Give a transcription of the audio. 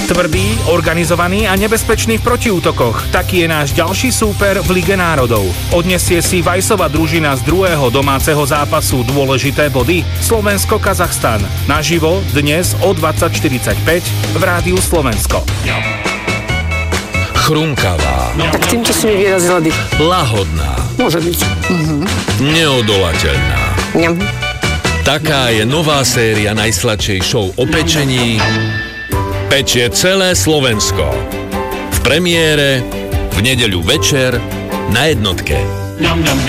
Tvrdý, organizovaný a nebezpečný v protiútokoch. Taký je náš ďalší súper v Lige národov. Odnesie si Vajsova družina z druhého domáceho zápasu dôležité body? Slovensko-Kazachstan. Naživo dnes o 20:45 v Rádiu Slovensko. Chrumkavá. Tak týmto si mi vyrazila dých. Lahodná. Môže byť. Neodolateľná. Ňam. Taká je nová séria najsladšej show o pečení Pečie celé Slovensko. V premiére v nedeľu večer na Jednotke.